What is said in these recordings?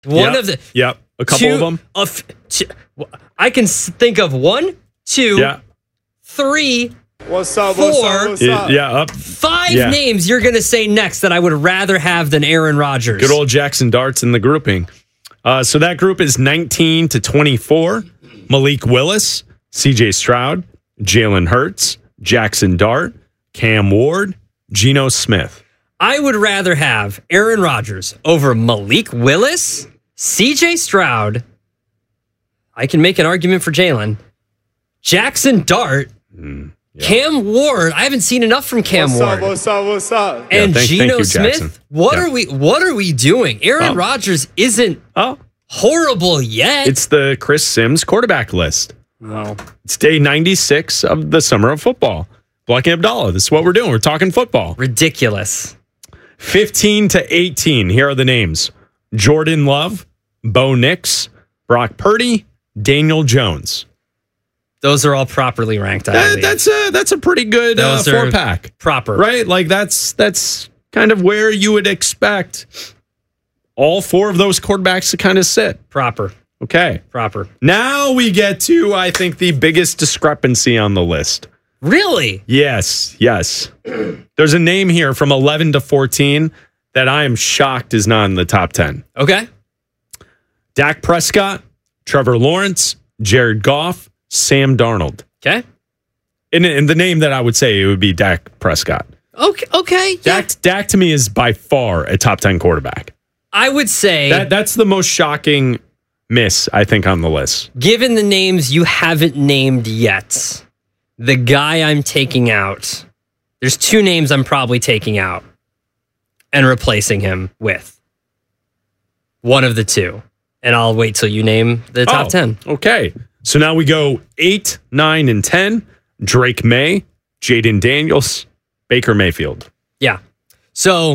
One of the a couple of them. I can think of 1, 2, 3, What's up? 4, What's up? 5 names you're going to say next that I would rather have than Aaron Rodgers. Good old Jackson Dart's in the grouping. So that group is 19 to 24. Malik Willis, CJ Stroud, Jalen Hurts, Jackson Dart, Cam Ward, Geno Smith. I would rather have Aaron Rodgers over Malik Willis, CJ Stroud. I can make an argument for Jalen. Jackson Dart. Cam Ward. I haven't seen enough from Cam Ward. What's up? And thank Geno you, Smith. Jackson. What are we doing? Aaron Rodgers isn't horrible yet. It's the Chris Sims quarterback list. No. It's day 96 of the summer of football. Blocking Abdallah. This is what we're doing. We're talking football. Ridiculous. 15 to 18. Here are the names: Jordan Love, Bo Nix, Brock Purdy, Daniel Jones. Those are all properly ranked. That's a pretty good 4-pack. Proper. Right? Like that's kind of where you would expect all 4 of those quarterbacks to kind of sit. Proper. Okay. Proper. Now we get to, I think, the biggest discrepancy on the list. Really? Yes. There's a name here from 11 to 14 that I am shocked is not in the top 10. Okay. Dak Prescott, Trevor Lawrence, Jared Goff, Sam Darnold. Okay. And the name that I would say it would be Dak Prescott. Okay. Dak to me is by far a top 10 quarterback. I would say that's the most shocking miss, I think, on the list. Given the names you haven't named yet, the guy I'm taking out, there's 2 names I'm probably taking out and replacing him with. One of the 2. And I'll wait till you name the top 10. Okay. So now we go 8, 9, and 10. Drake May, Jaden Daniels, Baker Mayfield. Yeah. So,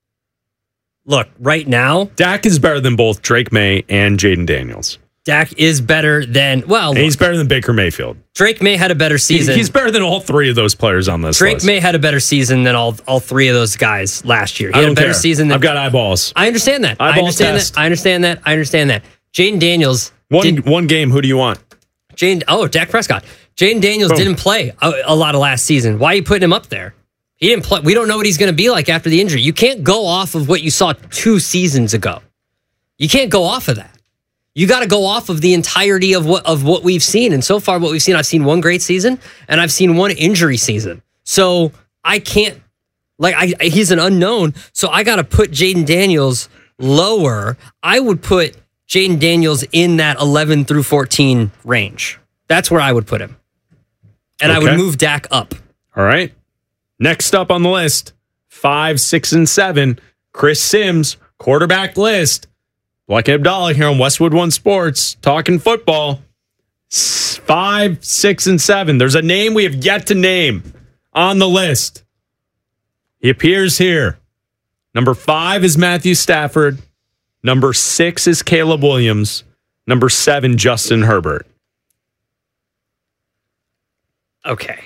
look, right now, Dak is better than both Drake May and Jaden Daniels. Dak is better than, and he's better than Baker Mayfield. Drake May had a better season. He's better than all 3 of those players on this list. list. May had a better season than all 3 of those guys last year. He had a better season than. I've got eyeballs. I understand that. I understand that. Jaden Daniels. One game. Who do you want? Dak Prescott. Jaden Daniels didn't play a lot of last season. Why are you putting him up there? He didn't play. We don't know what he's going to be like after the injury. You can't go off of what you saw 2 seasons ago. You can't go off of that. You got to go off of the entirety of what we've seen. And so far, what we've seen, I've seen one great season and I've seen one injury season. So I can't, he's an unknown. So I got to put Jaden Daniels lower. I would put Jaden Daniels in that 11 through 14 range. That's where I would put him. And I would move Dak up. All right. Next up on the list, 5, 6, and 7, Chris Sims, quarterback list. Blocking Abdallah here on Westwood One Sports, talking football. 5, 6, and 7. There's a name we have yet to name on the list. He appears here. Number 5 is Matthew Stafford. Number 6 is Caleb Williams. Number 7, Justin Herbert. Okay.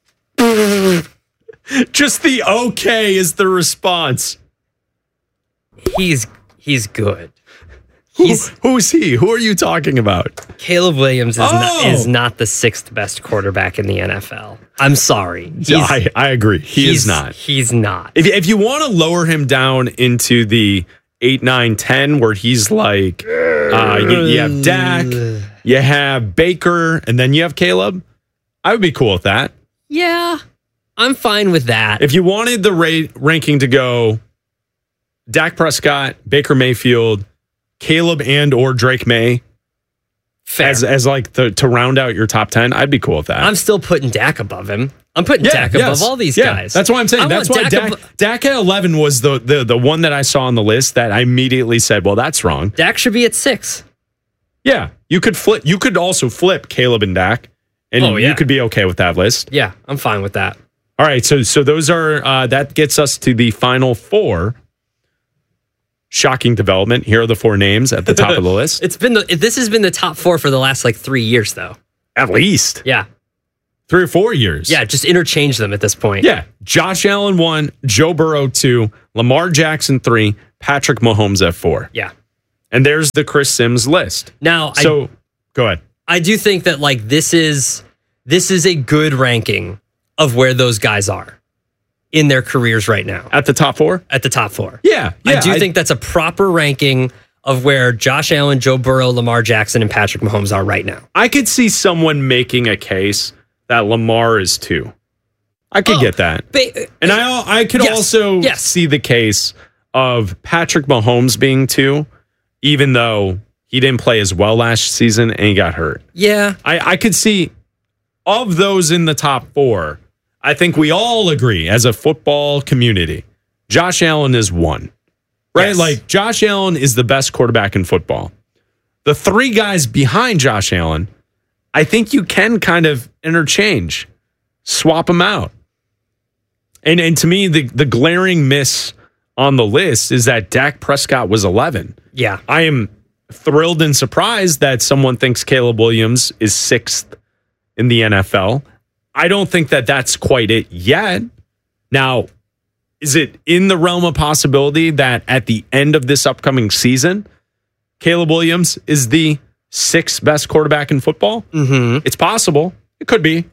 Just the okay is the response. He's good. Who's he? Who are you talking about? Caleb Williams is not the 6th best quarterback in the NFL. I'm sorry. I agree. He is not. He's not. If you want to lower him down into the 8, 9, 10, where he's like, you have Dak, you have Baker, and then you have Caleb, I would be cool with that. Yeah, I'm fine with that. If you wanted the ranking to go Dak Prescott, Baker Mayfield, Caleb and or Drake May as like to round out your top 10, I'd be cool with that. I'm still putting Dak above him. I'm putting Dak above all these guys. That's what I'm saying. That's why Dak at 11 was the one that I saw on the list that I immediately said, well, that's wrong. Dak should be at 6. Yeah, you could flip. You could also flip Caleb and Dak, and you could be okay with that list. Yeah, I'm fine with that. All right, so those are that gets us to the final 4. Shocking development. Here are the 4 names at the top of the list. This has been the top 4 for the last 3 years, though. At least. Yeah. 3 or 4 years. Yeah, just interchange them at this point. Yeah. Josh Allen 1, Joe Burrow 2, Lamar Jackson 3, Patrick Mahomes at 4. Yeah. And there's the Chris Sims list. Now, go ahead. I do think that like this is a good ranking of where those guys are in their careers right now. At the top 4? At the top 4. Yeah. I think that's a proper ranking of where Josh Allen, Joe Burrow, Lamar Jackson, and Patrick Mahomes are right now. I could see someone making a case that Lamar is 2. I could get that. And I could also see the case of Patrick Mahomes being 2, even though he didn't play as well last season and he got hurt. Yeah. I could see of those in the top 4, I think we all agree as a football community, Josh Allen is 1. Right? Yes. Like Josh Allen is the best quarterback in football. The 3 guys behind Josh Allen, I think you can kind of interchange, swap them out. And to me, the glaring miss on the list is that Dak Prescott was 11. Yeah. I am thrilled and surprised that someone thinks Caleb Williams is 6th in the NFL. I don't think that that's quite it yet. Now, is it in the realm of possibility that at the end of this upcoming season, Caleb Williams is the 6th best quarterback in football? Mm-hmm. It's possible. It could be.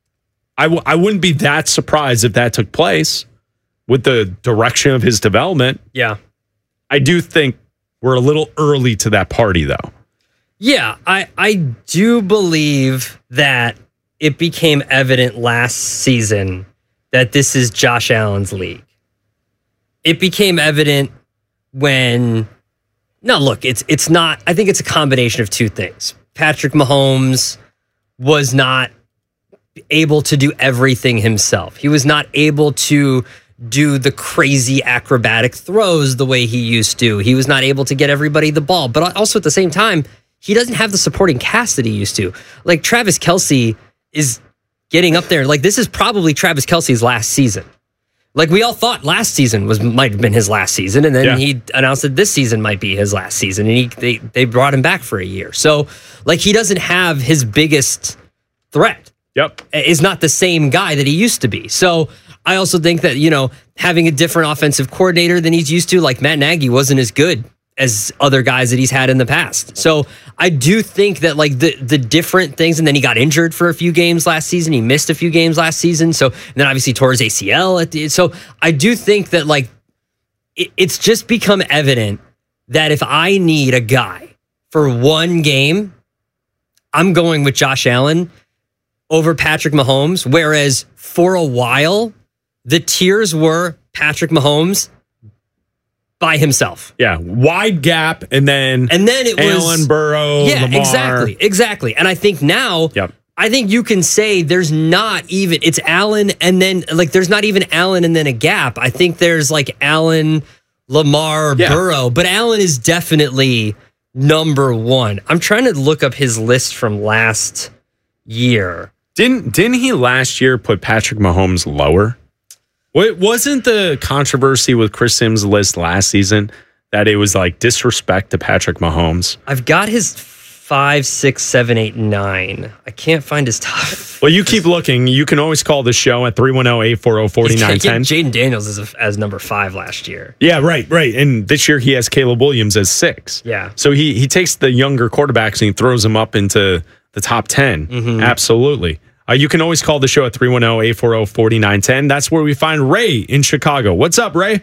I wouldn't be that surprised if that took place with the direction of his development. Yeah. I do think we're a little early to that party, though. Yeah, I do believe that it became evident last season that this is Josh Allen's league. It became evident when... No, look, it's not... I think it's a combination of 2 things. Patrick Mahomes was not able to do everything himself. He was not able to do the crazy acrobatic throws the way he used to. He was not able to get everybody the ball. But also at the same time, he doesn't have the supporting cast that he used to. Like Travis Kelce is getting up there. Like this is probably Travis Kelce's last season. Like we all thought last season might have been his last season, and then he announced that this season might be his last season, and they brought him back for a year. So like he doesn't have his biggest threat. Yep. Is not the same guy that he used to be. So I also think that, having a different offensive coordinator than he's used to, like Matt Nagy wasn't as good as other guys that he's had in the past. So I do think that like the different things, and then he got injured for a few games last season. He missed a few games last season. So, and then obviously tore his ACL. So I do think that like it's just become evident that if I need a guy for one game, I'm going with Josh Allen over Patrick Mahomes, whereas for a while, the tiers were Patrick Mahomes by himself. Yeah, wide gap, and then it was Allen, Burrow, Lamar. Exactly. And I think now, I think you can say there's not even, it's Allen, and then, like, there's not even Allen and then a gap. I think there's, like, Allen, Lamar, Burrow, but Allen is definitely number 1. I'm trying to look up his list from last year. Didn't he last year put Patrick Mahomes lower? Wasn't the controversy with Chris Sims' list last season that it was like disrespect to Patrick Mahomes? I've got his 5, 6, 7, 8, 9. I can't find his top. Well, you keep looking. You can always call the show at 310-840-4910. Jaden Daniels is as number 5 last year. Yeah, right. And this year he has Caleb Williams as 6. Yeah. So he takes the younger quarterbacks and he throws them up into the top 10. Mm-hmm. Absolutely. You can always call the show at 310-840-4910. That's where we find Ray in Chicago. What's up, Ray?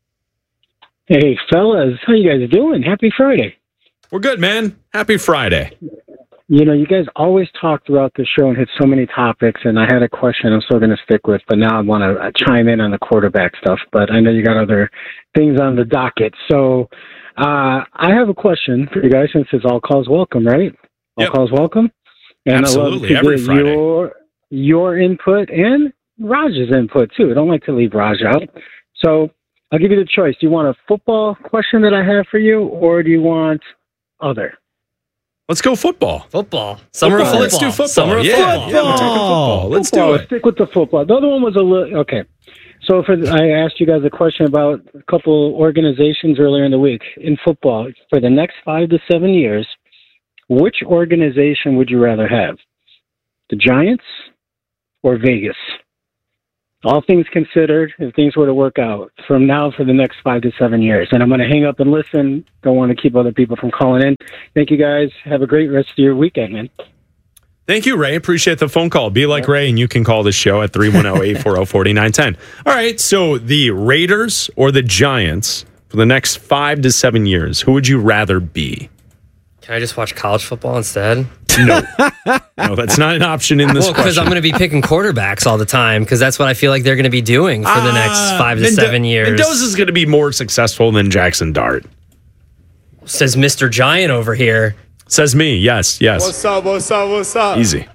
Hey, fellas. How you guys doing? Happy Friday. We're good, man. Happy Friday. You guys always talk throughout the show and hit so many topics, and I had a question I'm still going to stick with, but now I want to chime in on the quarterback stuff, but I know you got other things on the docket. So I have a question for you guys, since it's all calls welcome, right? All calls welcome. And absolutely, I love to every get Friday. Your input and Raj's input, too. I don't like to leave Raj out. So I'll give you the choice. Do you want a football question that I have for you, or do you want other? Let's go football. Summer football. Let's do football. Summer football. Yeah, we're talking football. Let's do it. Stick with the football. The other one was a little... Okay. So I asked you guys a question about a couple organizations earlier in the week. In football, for the next 5 to 7 years, which organization would you rather have? The Giants or Vegas? all things considered, if things were to work out from now for the next 5 to 7 years. And I'm going to hang up and listen. Don't want to keep other people from calling in. Thank you guys. Have a great rest of your weekend, man. Thank you, Ray. Appreciate the phone call. Be like Ray, and you can call the show at 310-840-4910. All right, so the Raiders or the Giants for the next 5 to 7 years, who would you rather be? Can I just watch college football instead? No. No, that's not an option in this question. Because I'm going to be picking quarterbacks all the time, because that's what I feel like they're going to be doing for the next 5 to 7 years. Mendoza's going to be more successful than Jackson Dart. Says Mr. Giant over here. Says me, yes. What's up, what's up, what's up? Easy.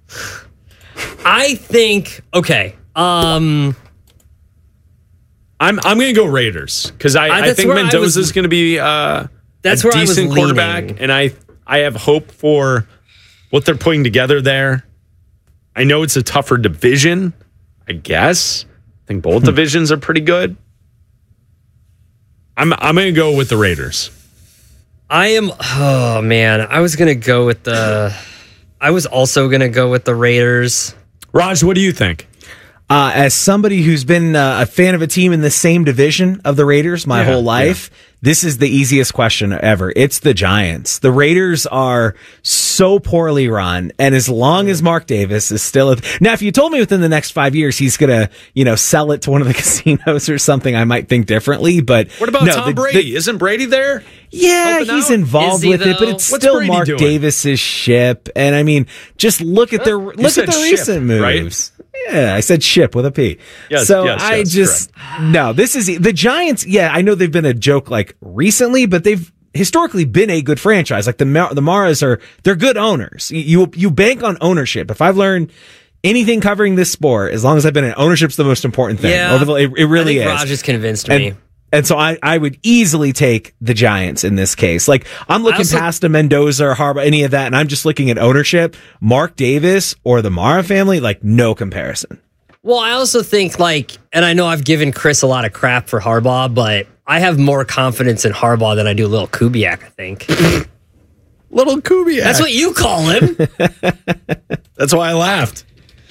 I think, okay. I'm going to go Raiders, because I think Mendoza's going to be that's a where decent quarterback, and I have hope for what they're putting together there. I know it's a tougher division, I guess. I think both divisions are pretty good. I'm going to go with the Raiders. I was also going to go with the Raiders. Raj, what do you think? As somebody who's been a fan of a team in the same division of the Raiders my whole life, this is the easiest question ever. It's the Giants. The Raiders are so poorly run, and as long as Mark Davis is still now, if you told me within the next 5 years he's gonna, sell it to one of the casinos or something, I might think differently. But what about Tom Brady? Isn't Brady there? Yeah, he's involved with it, but it's still Mark Davis's ship. And I mean, just look at their recent moves. Right? Yeah, I said ship with a P. Yes, so yes, this is the Giants. Yeah, I know they've been a joke like recently, but they've historically been a good franchise. Like the Maras they're good owners. You bank on ownership. If I've learned anything covering this sport, as long as I've been in, ownership's the most important thing. Yeah, it really is. Raj has convinced me. And so I would easily take the Giants in this case. Like, I'm looking past a Mendoza or Harbaugh, any of that, and I'm just looking at ownership. Mark Davis or the Mara family, like, no comparison. Well, I also think, and I know I've given Chris a lot of crap for Harbaugh, but I have more confidence in Harbaugh than I do Little Kubiak, I think. Little Kubiak. That's what you call him. That's why I laughed.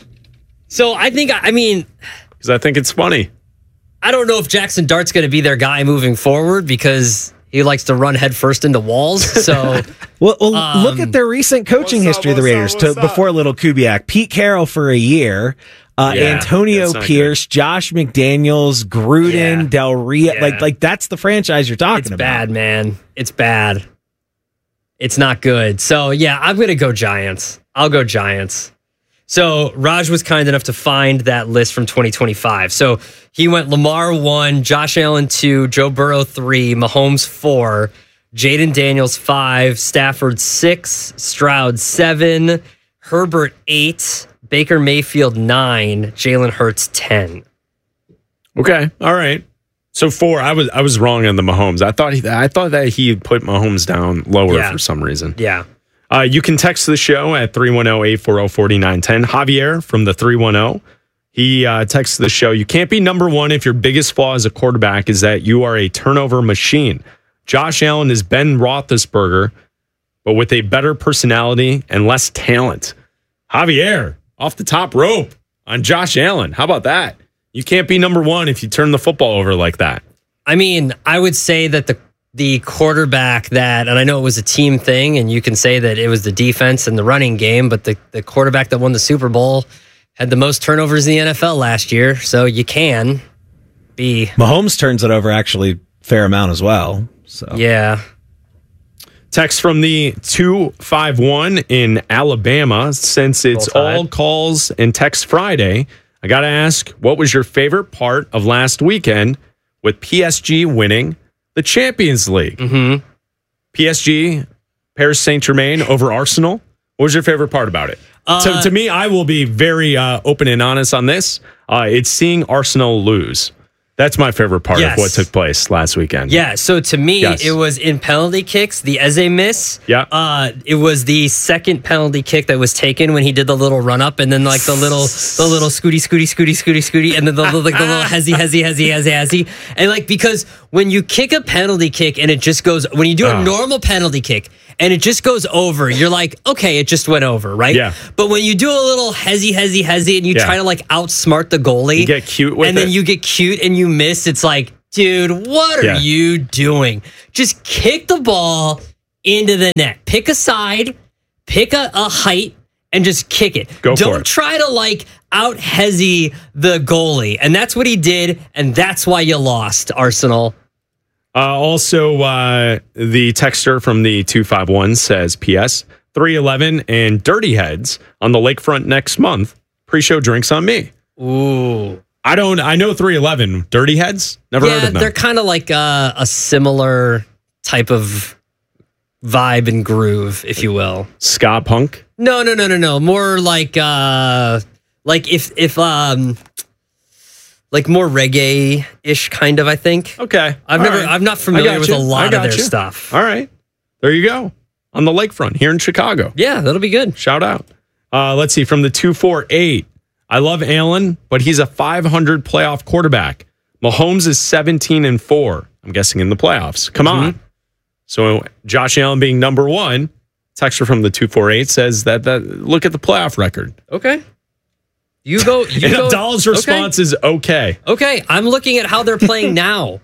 So I think, because I think it's funny. I don't know if Jackson Dart's going to be their guy moving forward, because he likes to run headfirst into walls. So, well, look at their recent coaching history of the Raiders before Little Kubiak. Pete Carroll for a year, Antonio Pierce, Josh McDaniels, Gruden, Del Rio. Like that's the franchise you're talking about. It's bad, man. It's bad. It's not good. So yeah, I'm going to go Giants. I'll go Giants. So Raj was kind enough to find that list from 2025. So he went Lamar 1, Josh Allen 2, Joe Burrow 3, Mahomes 4, Jaden Daniels 5, Stafford 6, Stroud 7, Herbert 8, Baker Mayfield 9, Jalen Hurts 10. Okay, all right. So 4. I was wrong on the Mahomes. I thought that he put Mahomes down lower for some reason. Yeah. You can text the show at 310-840-4910. Javier from the 310. He texts the show. You can't be number one if your biggest flaw as a quarterback is that you are a turnover machine. Josh Allen is Ben Roethlisberger, but with a better personality and less talent. Javier, off the top rope on Josh Allen. How about that? You can't be number one if you turn the football over like that. I mean, I would say that the quarterback that, and I know it was a team thing, and you can say that it was the defense and the running game, but the quarterback that won the Super Bowl had the most turnovers in the NFL last year, so you can be. Mahomes turns it over actually fair amount as well. So yeah. Text from the 251 in Alabama. Since it's all calls and text Friday, I got to ask, what was your favorite part of last weekend with PSG winning the Champions League? Mm-hmm. PSG, Paris Saint-Germain over Arsenal. What was your favorite part about it? To me, I will be very open and honest on this. It's seeing Arsenal lose. That's my favorite part Yes. of what took place last weekend. Yeah, so to me, Yes. it was in penalty kicks, the Eze miss. Yeah. It was the second penalty kick that was taken when he did the little run up and then like the little scooty, and then the little hezzy. And like, because when you kick a penalty kick and it just goes, when you do a normal penalty kick and it just goes over, you're like, okay, it just went over, right? Yeah. But when you do a little hezzy and you try to like outsmart the goalie. You get cute with and it. then you get cute and you miss, it's like, dude, what are you doing? Just kick the ball into the net. Pick a side, pick a height, and just kick it. Go for Don't it. try to like out hezzy the goalie. And that's what he did, and that's why you lost, Arsenal. Also, the texter from the 251 says, P.S. 311 and Dirty Heads on the lakefront next month. Pre-show drinks on me. Ooh. I know 311. Dirty Heads? Never heard of them. They're kind of like a similar type of vibe and groove, if you will. Ska punk? No. More like if like more reggae-ish kind of, I think. Okay. I'm not familiar with a lot of their stuff. All right. There you go. On the lakefront here in Chicago. Yeah, that'll be good. Shout out. Let's see. From the 248. I love Allen, but he's a 500 playoff quarterback. Mahomes is 17-4. I'm guessing in the playoffs. Come on. So Josh Allen being number one. Texter from the 248 says that look at the playoff record. Okay. You go. Abdallah's response is okay. Okay, I'm looking at how they're playing now.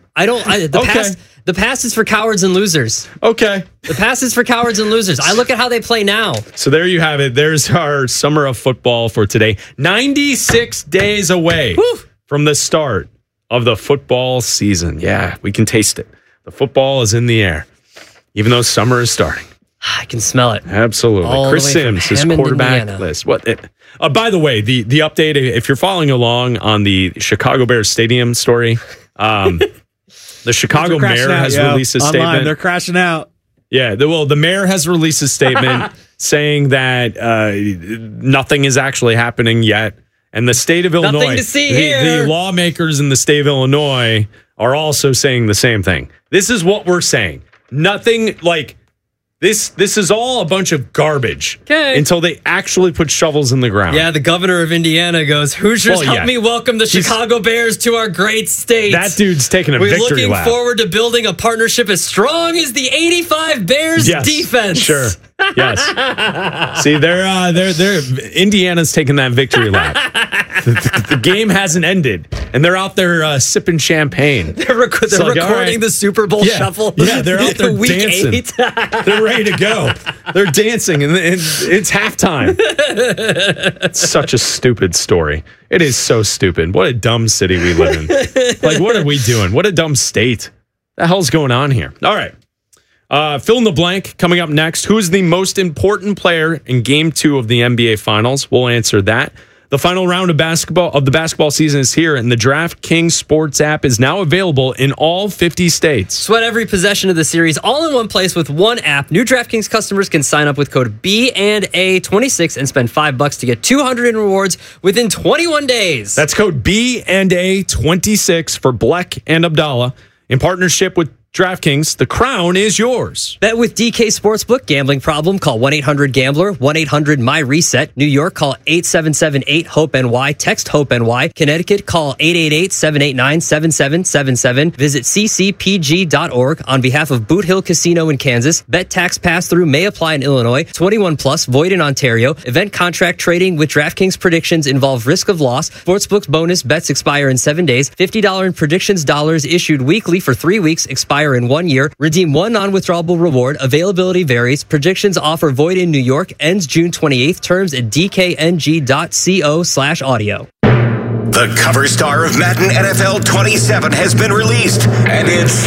The past is for cowards and losers. Okay. The past is for cowards and losers. I look at how they play now. So there you have it. There's our summer of football for today. 96 days away from the start of the football season. Yeah, we can taste it. The football is in the air, even though summer is starting. I can smell it. Absolutely. All Chris the way from Sims, his Hammond, quarterback Indiana. list. By the way, the update, if you're following along on the Chicago Bears stadium story, the Chicago mayor has released a statement. Online, they're crashing out. Yeah, the mayor has released a statement saying that nothing is actually happening yet. And the state of Illinois, Nothing to see here. The lawmakers in the state of Illinois are also saying the same thing. This is what we're saying. Nothing like this is all a bunch of garbage until they actually put shovels in the ground. Yeah, the governor of Indiana goes, Hoosiers, help me welcome the Chicago Bears to our great state. That dude's taking a victory We're looking lap. forward to building a partnership as strong as the 85 Bears defense. Sure. Yes. See, they're Indiana's taking that victory lap. The game hasn't ended, and they're out there sipping champagne. They're recording the Super Bowl shuffle. Yeah, they're out there week dancing. 8. They're ready to go. They're dancing, and it's halftime. It's such a stupid story. It is so stupid. What a dumb city we live in. Like, what are we doing? What a dumb state. The hell's going on here? All right. Fill in the blank coming up next. Who's the most important player in Game 2 of the NBA Finals? We'll answer that. The final round of the basketball season is here, and the DraftKings Sports app is now available in all 50 states. Sweat every possession of the series all in one place with one app. New DraftKings customers can sign up with code B&A26 and spend $5 to get $200 in rewards within 21 days. That's code B&A26 for Bleck and Abdallah in partnership with DraftKings. The crown is yours. Bet with DK Sportsbook. Gambling problem? Call 1-800-GAMBLER. 1-800-MY-RESET. New York, call 877-8-HOPE-NY. Text HOPE-NY. Connecticut, call 888-789-7777. Visit ccpg.org. On behalf of Boot Hill Casino in Kansas, bet tax pass-through may apply in Illinois. 21 plus, void in Ontario. Event contract trading with DraftKings predictions involve risk of loss. Sportsbook's bonus bets expire in 7 days. $50 in predictions dollars issued weekly for 3 weeks. Expire in 1 year. Redeem one non-withdrawable reward. Availability varies. Predictions offer void in New York. Ends June 28th. Terms at dkng.co/audio. The cover star of Madden NFL 27 has been released, and it's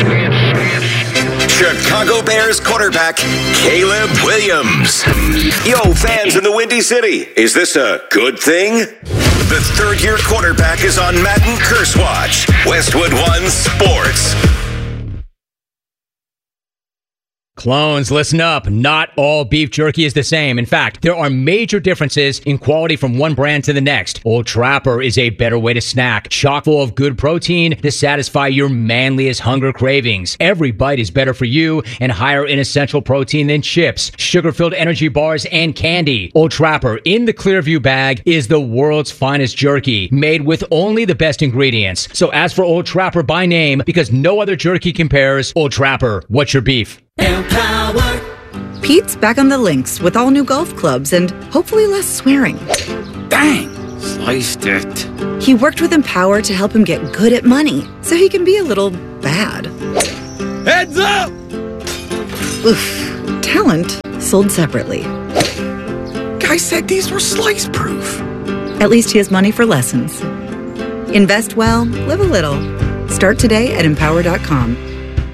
Chicago Bears quarterback Caleb Williams. Yo, fans in the Windy City, is this a good thing? The third-year quarterback is on Madden Curse Watch. Westwood One Sports. Clones, listen up. Not all beef jerky is the same. In fact, there are major differences in quality from one brand to the next. Old Trapper is a better way to snack, chock full of good protein to satisfy your manliest hunger cravings. Every bite is better for you and higher in essential protein than chips, sugar-filled energy bars, and candy. Old Trapper in the Clearview bag is the world's finest jerky, made with only the best ingredients. So ask for Old Trapper by name because no other jerky compares. Old Trapper, what's your beef? Empower. Pete's back on the links with all new golf clubs and hopefully less swearing. Dang, sliced it. He worked with Empower to help him get good at money so he can be a little bad. Heads up! Oof. Talent sold separately. Guy said these were slice proof. At least he has money for lessons. Invest well, live a little. Start today at empower.com.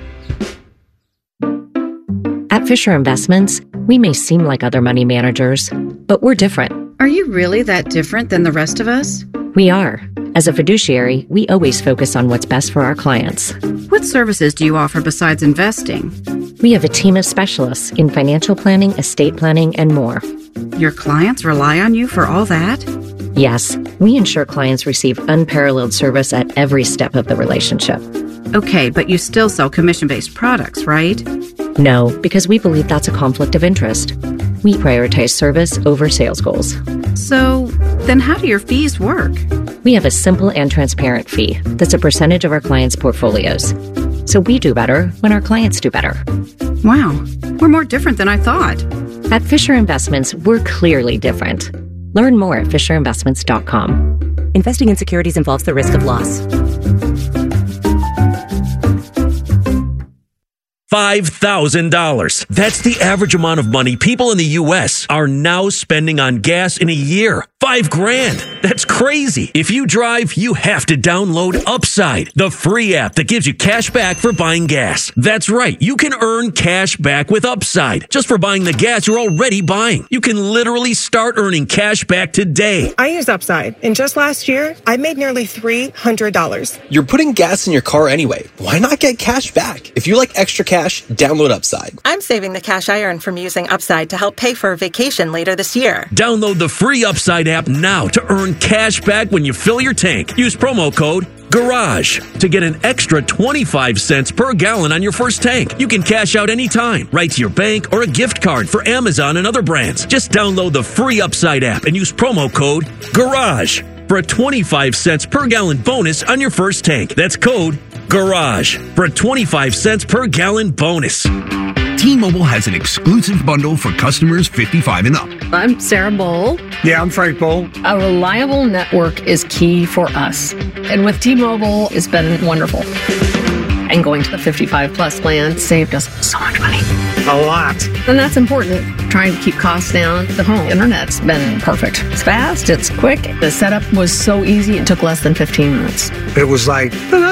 At Fisher Investments, we may seem like other money managers, but we're different. Are you really that different than the rest of us? We are. As a fiduciary, we always focus on what's best for our clients. What services do you offer besides investing? We have a team of specialists in financial planning, estate planning, and more. Your clients rely on you for all that? Yes, we ensure clients receive unparalleled service at every step of the relationship. Okay, but you still sell commission-based products, right? No, because we believe that's a conflict of interest. We prioritize service over sales goals. So, then how do your fees work? We have a simple and transparent fee that's a percentage of our clients' portfolios. So we do better when our clients do better. Wow, we're more different than I thought. At Fisher Investments, we're clearly different. Learn more at fisherinvestments.com. Investing in securities involves the risk of loss. $5,000. That's the average amount of money people in the U.S. are now spending on gas in a year. $5,000. That's crazy. If you drive, you have to download Upside, the free app that gives you cash back for buying gas. That's right. You can earn cash back with Upside just for buying the gas you're already buying. You can literally start earning cash back today. I use Upside, and just last year, I made nearly $300. You're putting gas in your car anyway. Why not get cash back? If you like extra cash, download Upside. I'm saving the cash I earn from using Upside to help pay for a vacation later this year. Download the free Upside app now to earn cash back when you fill your tank. Use promo code GARAGE to get an extra 25 cents per gallon on your first tank. You can cash out anytime, right to your bank or a gift card for Amazon and other brands. Just download the free Upside app and use promo code GARAGE for a 25 cents per gallon bonus on your first tank. That's code GARAGE for a 25 cents per gallon bonus. T-Mobile has an exclusive bundle for customers 55 and up. I'm Sarah Bowl. Yeah, I'm Frank Bowl. A reliable network is key for us. And with T-Mobile, it's been wonderful. And going to the 55 plus plan saved us so much money. A lot. And that's important. Trying to keep costs down. The home internet's been perfect. It's fast, it's quick. The setup was so easy, it took less than 15 minutes. It was like,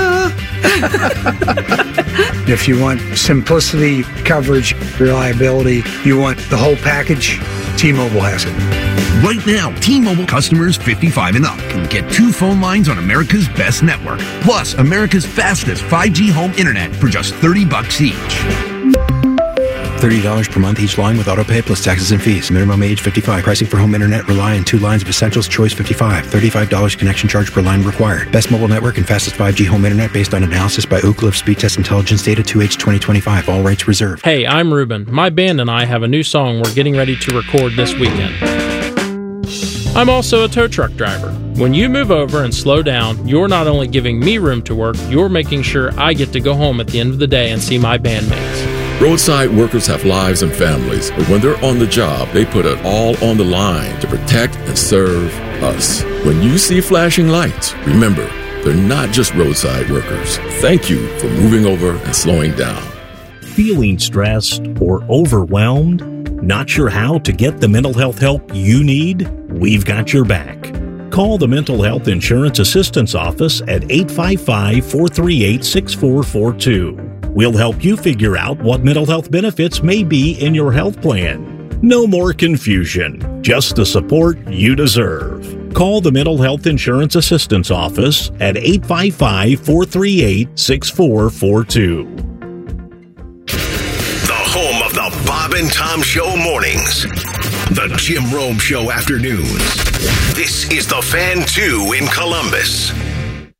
if you want simplicity, coverage, reliability, you want the whole package, T-Mobile has it. Right now, T-Mobile customers 55 and up can get 2 phone lines on America's best network, plus America's fastest 5G home internet for just $30 each. $30 per month each line with autopay plus taxes and fees. Minimum age 55. Pricing for home internet rely on 2 lines of Essentials Choice 55. $35 connection charge per line required. Best mobile network and fastest 5G home internet based on analysis by Ookla of Speed Test Intelligence data 2H 2025. All rights reserved. Hey, I'm Ruben. My band and I have a new song we're getting ready to record this weekend. I'm also a tow truck driver. When you move over and slow down, you're not only giving me room to work, you're making sure I get to go home at the end of the day and see my bandmates. Roadside workers have lives and families, but when they're on the job, they put it all on the line to protect and serve us. When you see flashing lights, remember, they're not just roadside workers. Thank you for moving over and slowing down. Feeling stressed or overwhelmed? Not sure how to get the mental health help you need? We've got your back. Call the Mental Health Insurance Assistance Office at 855-438-6442. We'll help you figure out what mental health benefits may be in your health plan. No more confusion, just the support you deserve. Call the Mental Health Insurance Assistance Office at 855-438-6442. The home The Bob and Tom Show mornings. The Jim Rome Show afternoons. This is The Fan 2 in Columbus.